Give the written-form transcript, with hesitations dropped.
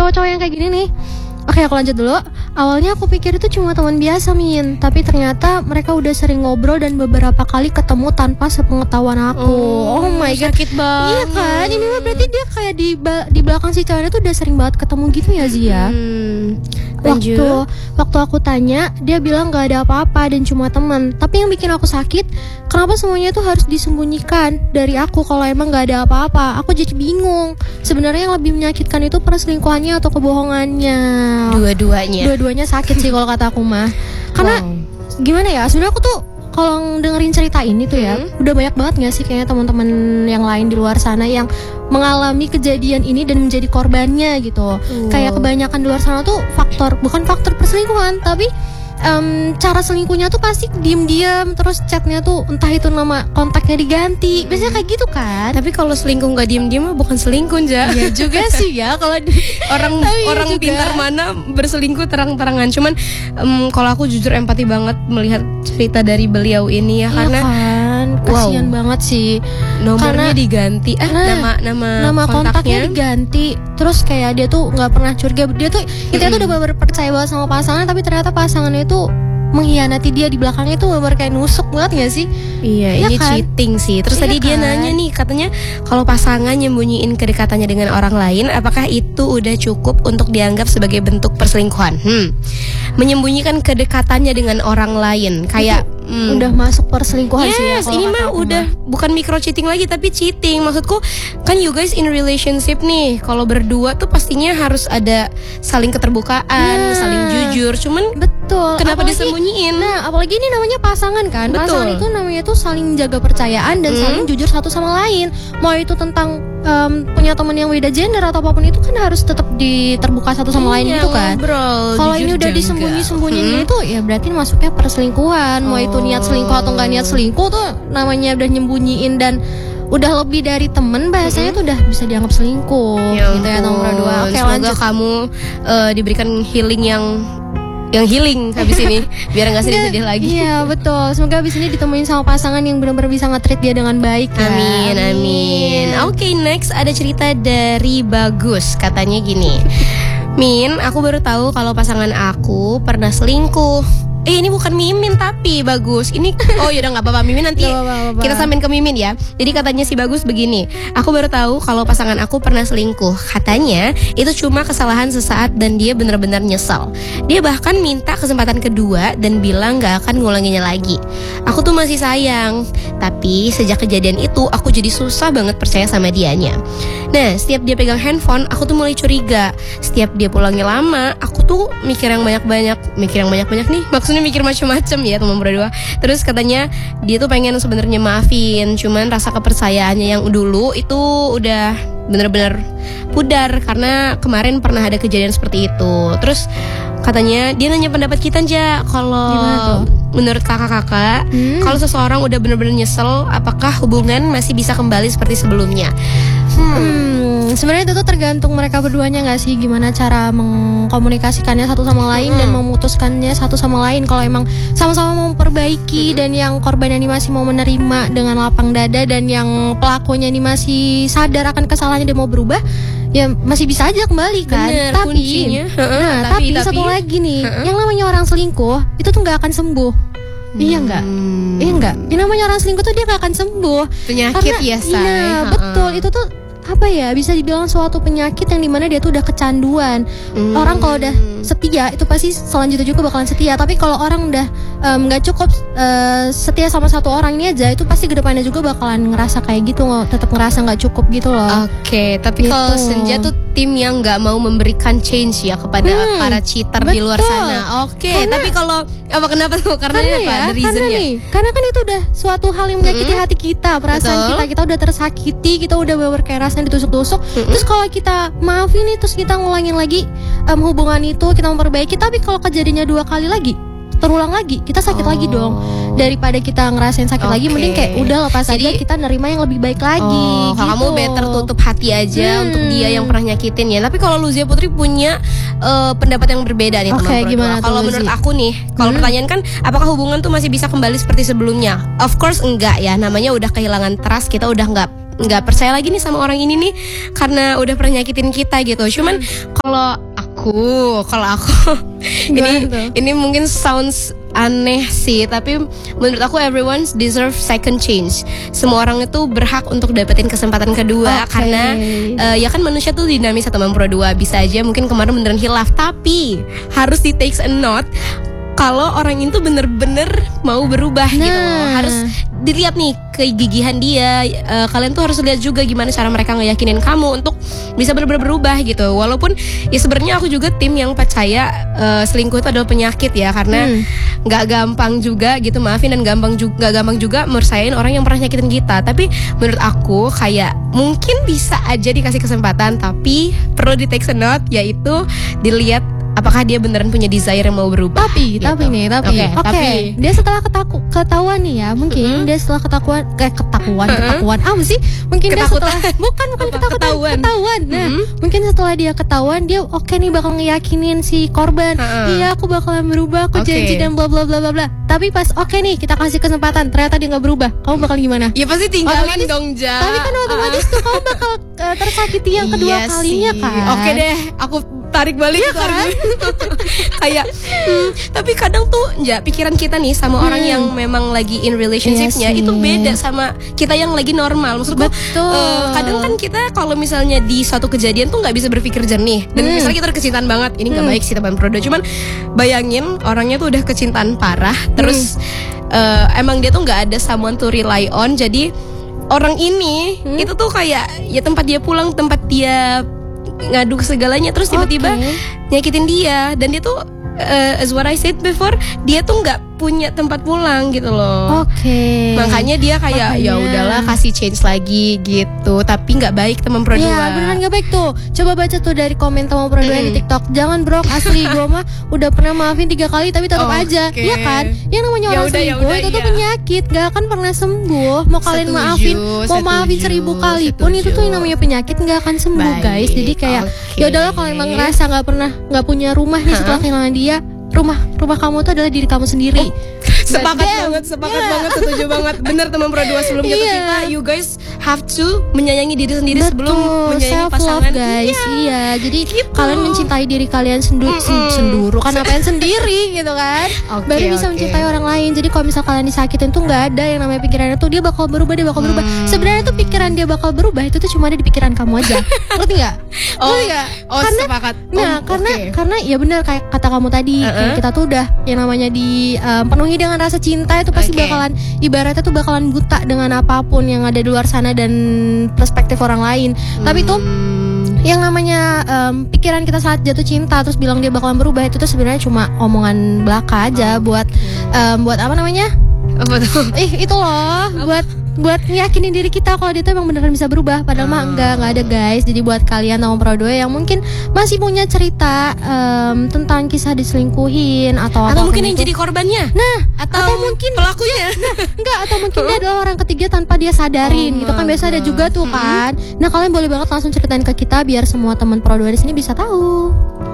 cowok-cowok yang kayak gini nih. Oke, aku lanjut dulu. Awalnya aku pikir itu cuma teman biasa, Min. Tapi ternyata mereka udah sering ngobrol dan beberapa kali ketemu tanpa sepengetahuan aku. Oh my god, sakit banget. Iya kan? Ini mah berarti dia kayak di belakang si cowoknya tuh udah sering banget ketemu gitu ya, Zia. Waktu aku tanya, dia bilang gak ada apa-apa dan cuma teman. Tapi yang bikin aku sakit, kenapa semuanya itu harus disembunyikan dari aku kalau emang gak ada apa-apa? Aku jadi bingung. Sebenarnya yang lebih menyakitkan itu perselingkuhannya atau kebohongannya. Dua-duanya sakit sih kalau kata aku mah. Karena gimana ya? Sebenarnya aku tuh kalau dengerin cerita ini tuh ya, udah banyak banget gak sih kayaknya teman-teman yang lain di luar sana yang mengalami kejadian ini dan menjadi korbannya gitu. Kayak kebanyakan di luar sana tuh bukan faktor perselingkuhan, tapi cara selingkuhnya tuh pasti diem-diem, terus chatnya tuh entah itu nama kontaknya diganti, biasanya kayak gitu kan. Tapi kalau selingkuh nggak diem-diem mah bukan selingkuh, Ja. Ya juga sih ya, kalau orang pintar mana berselingkuh terang-terangan. Cuman kalau aku jujur empati banget melihat cerita dari beliau ini ya, karena kan, kasian banget sih. Nomornya diganti, nama kontaknya diganti, terus kayak dia tuh nggak pernah curiga. Dia tuh kita tuh udah percaya banget sama pasangan, tapi ternyata pasangannya itu mengkhianati dia di belakangnya tuh bener kayak nusuk banget gak sih? Iya, ya ini kan? Cheating sih. Terus tadi dia nanya nih, katanya kalau pasangan nyembunyiin kedekatannya dengan orang lain, apakah itu udah cukup untuk dianggap sebagai bentuk perselingkuhan? Menyembunyikan kedekatannya dengan orang lain kayak udah masuk perselingkuhan sih ya. Ini mah udah bukan micro cheating lagi tapi cheating. Maksudku kan you guys in relationship nih, kalau berdua tuh pastinya harus ada saling keterbukaan, saling jujur. Cuman kenapa disembunyiin? Nah, apalagi ini namanya pasangan kan. Pasangan itu namanya tuh saling jaga percayaan dan saling jujur satu sama lain. Mau itu tentang punya teman yang beda gender atau apapun itu kan harus tetap terbuka satu sama lain gitu kan. Kalau ini udah disembunyi-sembunyiin itu ya berarti masuknya perselingkuhan. Mau itu niat selingkuh atau nggak niat selingkuh tuh namanya udah nyembunyiin dan udah lebih dari temen, bahasanya tuh udah bisa dianggap selingkuh gitu ya nomor 2. Oke, semoga lanjut. Kamu diberikan healing yang healing habis ini biar nggak sedih-sedih lagi. Iya betul, semoga habis ini ditemuin sama pasangan yang benar-benar bisa nge-treat dia dengan baik ya. Amin. Oke, next ada cerita dari Bagus. Katanya gini, Min, aku baru tahu kalau pasangan aku pernah selingkuh. Ini bukan Mimin tapi Bagus. Ini yaudah nggak apa-apa Mimin, nanti kita samain ke Mimin ya. Jadi katanya si Bagus begini, aku baru tahu kalau pasangan aku pernah selingkuh. Katanya itu cuma kesalahan sesaat dan dia benar-benar nyesal. Dia bahkan minta kesempatan kedua dan bilang nggak akan ngulanginnya lagi. Aku tuh masih sayang, tapi sejak kejadian itu aku jadi susah banget percaya sama dianya. Nah, setiap dia pegang handphone, aku tuh mulai curiga. Setiap dia pulangnya lama, aku tuh mikir yang banyak-banyak nih. Maksudnya mikir macam-macam ya teman berdua. Terus katanya dia tuh pengen sebenarnya maafin, cuman rasa kepercayaannya yang dulu itu udah bener-bener pudar karena kemarin pernah ada kejadian seperti itu. Terus katanya dia nanya pendapat kita aja, kalau menurut kakak-kakak, kalau seseorang udah bener-bener nyesel, apakah hubungan masih bisa kembali seperti sebelumnya? Sebenarnya itu tuh tergantung mereka berduanya nggak sih, gimana cara mengkomunikasikannya satu sama lain dan memutuskannya satu sama lain. Kalau emang sama-sama mau memperbaiki dan yang korban ini masih mau menerima dengan lapang dada dan yang pelakunya ini masih sadar akan kesalahannya dan mau berubah, ya masih bisa aja kembali kan. Bener, tapi tapi satu lagi nih, yang namanya orang selingkuh itu tuh nggak akan sembuh. Iya enggak? Iya enggak? Yang namanya orang selingkuh tuh dia gak akan sembuh. Penyakit ya, say. Iya, betul. Itu tuh apa ya, bisa dibilang suatu penyakit yang dimana dia tuh udah kecanduan. Orang kalau udah setia itu pasti selanjutnya juga bakalan setia. Tapi kalau orang udah nggak cukup setia sama satu orang ini aja, itu pasti kedepannya juga bakalan ngerasa kayak gitu, tetap ngerasa nggak cukup gitu loh. Oke, tapi kalau Senja tuh tim yang nggak mau memberikan change ya kepada para cheater di luar sana. Oke, tapi kalau kenapa tuh? Karena apa? Karena kan itu udah suatu hal yang menyakiti hati kita, perasaan kita udah tersakiti, kita udah berkeras ditusuk-tusuk. Terus kalau kita maafin nih, terus kita ngulangin lagi hubungan itu, kita memperbaiki, tapi kalau kejadiannya 2 kali lagi terulang lagi, kita sakit lagi dong. Daripada kita ngerasain sakit lagi, mending kayak udah lepas aja, kita nerima yang lebih baik lagi gitu. Kamu better tutup hati aja untuk dia yang pernah nyakitin ya. Tapi kalau Luzia Putri punya pendapat yang berbeda nih teman-teman. Kalau menurut aku nih, kalau pertanyaan kan apakah hubungan tuh masih bisa kembali seperti sebelumnya? Of course enggak ya, namanya udah kehilangan trust, kita udah nggak percaya lagi nih sama orang ini nih karena udah pernah nyakitin kita gitu. Cuman kalau aku ini mungkin sounds aneh sih, tapi menurut aku everyone deserve second chance. Semua orang itu berhak untuk dapetin kesempatan kedua. Karena ya kan manusia tuh dinamis, satu memper dua. Bisa aja mungkin kemarin beneran hilaf, tapi harus di takes a note kalau orang itu bener-bener mau berubah gitu. Harus dilihat nih kegigihan dia. Kalian tuh harus lihat juga gimana cara mereka ngeyakinin kamu untuk bisa bener-bener berubah gitu. Walaupun ya sebenarnya aku juga tim yang percaya selingkuh itu adalah penyakit ya, karena nggak gampang juga gitu, maafin, dan nggak gampang juga mersain orang yang pernah nyakitin kita. Tapi menurut aku kayak mungkin bisa aja dikasih kesempatan, tapi perlu di take a note, yaitu dilihat apakah dia beneran punya desire yang mau berubah. Tapi gitu. Oke. Dia setelah ketahuan nih ya, mungkin dia setelah ketahuan apa sih? Mungkin ketakutan. Dia setelah bukan ketahuan. Nah, mungkin setelah dia ketahuan, dia oke nih bakal ngeyakinin si korban. Iya, aku bakalan berubah, aku janji dan bla bla bla bla bla. Tapi pas oke nih kita kasih kesempatan, ternyata dia nggak berubah. Kamu bakal gimana? Ya pasti tinggalin dong, Ja. Tapi kan otomatis tuh kamu bakal tersakiti yang kedua kalinya kan. Oke deh, aku tarik balik kan? Kayak tapi kadang tuh ya pikiran kita nih sama orang yang memang lagi in relationship-nya itu beda sama kita yang lagi normal. Maksudku kadang kan kita kalau misalnya di suatu kejadian tuh nggak bisa berpikir jernih, dan misalnya kita udah kecintaan banget, ini nggak baik sih teman Prodo, cuman bayangin orangnya tuh udah kecintaan parah, terus emang dia tuh nggak ada someone to rely on, jadi orang ini itu tuh kayak ya tempat dia pulang, tempat dia ngadu segalanya, terus tiba-tiba nyakitin dia, dan dia tuh as what I said before, dia tuh nggak punya tempat pulang gitu loh. Makanya dia kayak ya udahlah kasih change lagi gitu, tapi nggak baik teman Pro 2. Iya beneran nggak baik tuh. Coba baca tuh dari komen teman Pro 2 di TikTok. Jangan bro, asli gue mah udah pernah maafin 3 kali tapi tetap aja. Iya kan? Yang namanya orang selingkuh itu tuh penyakit, gak akan pernah sembuh. Mau kalian maafin 1000 kali pun itu tuh yang namanya penyakit nggak akan sembuh guys. Jadi kayak ya udahlah, kalau emang ngerasa nggak punya rumah nih setelah kehilangan dia, rumah kamu tuh adalah diri kamu sendiri. Sepakat banget, setuju banget. Bener teman Pro 2, sebelum jatuh cinta, you guys have to menyayangi diri sendiri sebelum menyayangi pasangan. Guys, iya. Jadi kalian mencintai diri kalian sendiri kan, apain sendiri gitu kan. Baru bisa mencintai orang lain. Jadi kalau misal kalian disakitin tuh nggak ada yang namanya pikirannya tuh dia bakal berubah. Sebenarnya tuh pikiran dia bakal berubah itu tuh cuma ada di pikiran kamu aja. Ngerti nggak? Karena, sepakat. Karena ya benar kayak kata kamu tadi, kayak kita tuh udah yang namanya dipenuhi dengan rasa cinta itu pasti bakalan ibaratnya tuh bakalan buta dengan apapun yang ada di luar sana dan perspektif orang lain. Tapi tuh yang namanya pikiran kita saat jatuh cinta terus bilang dia bakalan berubah itu tuh sebenarnya cuma omongan belaka aja buat apa namanya? Apa tuh? Itu loh, buat ngeyakinin diri kita kalau dia tuh emang beneran bisa berubah. Padahal mah enggak ada guys. Jadi buat kalian Tamu Pro 2 yang mungkin masih punya cerita tentang kisah diselingkuhin atau mungkin yang jadi korbannya, atau mungkin pelakunya, atau mungkin dia adalah orang ketiga tanpa dia sadarin gitu kan, biasa ada juga tuh kan. Nah kalian boleh banget langsung ceritain ke kita biar semua teman Pro 2 di sini bisa tahu.